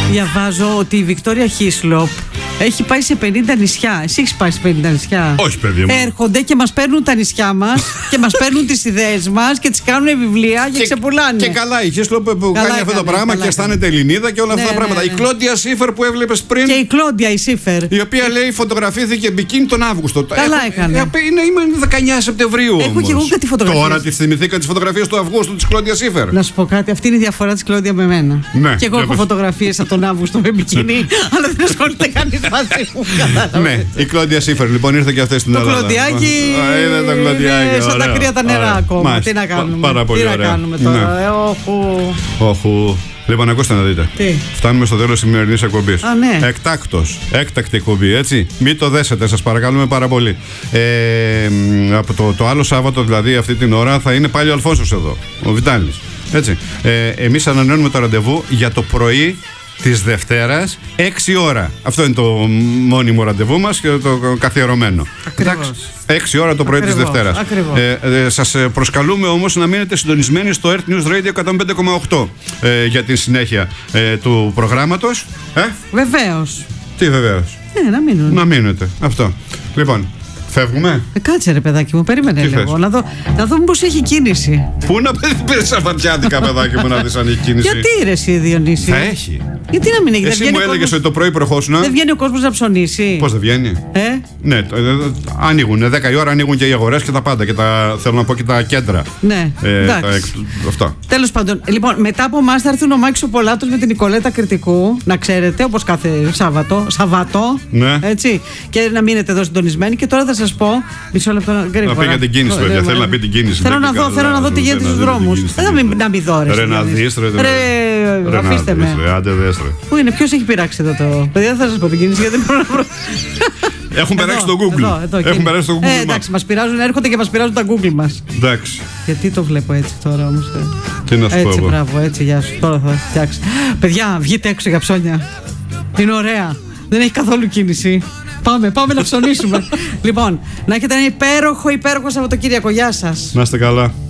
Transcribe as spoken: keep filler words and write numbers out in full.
Διαβάζω ότι η Βικτόρια Χίσλοπ έχει πάει σε πενήντα νησιά. Εσύ έχεις πάει σε πενήντα νησιά? Όχι, παιδί μου. Έρχονται και μας παίρνουν τα νησιά μας και μας παίρνουν τις ιδέες μας και τις κάνουν βιβλία και, και ξεπουλάνε. Και καλά η Χίσλοπ που καλά κάνει αυτό το πράγμα και αισθάνεται Ελληνίδα και όλα ναι, αυτά τα ναι, πράγματα. ναι, ναι. Η Κλόντια Σίφερ που έβλεπες πριν. Και η Κλόντια η Σίφερ. Η οποία λέει φωτογραφήθηκε μπικίνι τον Αύγουστο. Καλά Έχω, έκανε. Είναι, είμαι δεκαεννιά Σεπτεμβρίου. Έχω όμως. και εγώ κάτι φωτογραφίες. Τώρα τη θυμηθήκα τις φωτογραφίες του Αυγούστου της Κλόντια Σίφερ. Να σου πω κάτι, αυτή είναι η διαφορά της Κλόντια με μένα. Ναι, και εγώ έχω φωτογραφίες από τον Αύγουστο με μπικίνι, αλλά δεν ασχολείται κανείς μαζί μου. Ναι, η Κλόντια Σίφερ λοιπόν ήρθε και αυτή στην Ελλάδα. Το κλοντιάκι είναι το κλοντιάκι. Σαν τα κρύα τα νερά ακόμα. Τι να κάνουμε. Πάρα πολύ ωραία. Τι να κάνουμε τώρα. Όχου. Λοιπόν, ακούστε να δείτε. Τι? Φτάνουμε στο τέλος της σημερινής εκπομπής. Α, ναι. Εκτάκτος. Έκτακτη εκπομπή, έτσι. Μην το δέσετε, σας παρακαλούμε πάρα πολύ. Ε, από το, το άλλο Σάββατο, δηλαδή, αυτή την ώρα, θα είναι πάλι ο Αλφόνσος εδώ. Ο Βιτάλης. Έτσι. Ε, εμείς ανανεώνουμε το ραντεβού για το πρωί της Δευτέρας, έξι ώρα. Αυτό είναι το μόνιμο ραντεβού μας και το καθιερωμένο. Ακριβώς. έξι ώρα το πρωί της Δευτέρας. Ε, ε, σας προσκαλούμε όμως να μείνετε συντονισμένοι στο Earth News Radio εκατόν πέντε κόμμα οκτώ ε, για την συνέχεια ε, του προγράμματος. Ε? Βεβαίως. Τι βεβαίως? Ναι, να μείνουν. Να μείνετε. Αυτό. Λοιπόν, φεύγουμε. Ε, κάτσε ρε παιδάκι μου, περίμενε Τι λίγο. Να δω, να δω μήπως έχει κίνηση. Πού να πήρες σαββατιάτικα, παιδάκι μου, να δεις αν έχει κίνηση? Γιατί ρε εσύ Διονύση? Θα έχει. Γιατί να μην έχει? Εσύ μου έλεγες ότι το πρωί προχώσουνα. Δεν βγαίνει ο κόσμος να ψωνίσει. Πώς δεν βγαίνει? Ε? Ναι, το, ε, ανοίγουν. δέκα η ώρα ανοίγουν και οι αγορές και τα πάντα. Και τα, θέλω να πω και τα κέντρα. Ναι, ε, τα, αυτά. Τέλος πάντων, λοιπόν, μετά από εμάς θα έρθουν ο Μάκης ο Πολάτος με την Νικολέτα Κρητικού. Να ξέρετε, όπως κάθε Σάββατο. Σαββατό. Ναι. Έτσι. Και να μείνετε εδώ συντονισμένοι. Και τώρα θα σας πω. Μισό λεπτό γρήγορα. Να πει για την κίνηση, βέβαια. Θέλω να πει την κίνηση. Θέλω να δω, θέλω να δω τι γίνεται στους δρόμους. Δεν να μην δω, ρε. Ρε να δεις, ρε. Ρε, αφήστε με. Πού είναι, ποιος έχει πειράξει εδώ το. Παιδιά, δεν θα σας πω την κίνηση γιατί δεν μπορώ να βρω. Έχουν περάσει στο Google. Εδώ, εδώ, Έχουν περάσει στο Google. Ε, εντάξει, μας πειράζουν, έρχονται και μας πειράζουν τα Google μας. Εντάξει. Γιατί το βλέπω έτσι τώρα όμως. Τι να σου πω. Έτσι, μπράβο, έτσι, γεια σου. Τώρα θα φτιάξει. Παιδιά, βγείτε έξω για ψώνια. Είναι ωραία. Δεν έχει καθόλου κίνηση. Πάμε, πάμε να ψωνίσουμε. Λοιπόν, να έχετε ένα υπέροχο, υπέροχο Σαββατοκύριακο. Γεια σας. Να είστε καλά.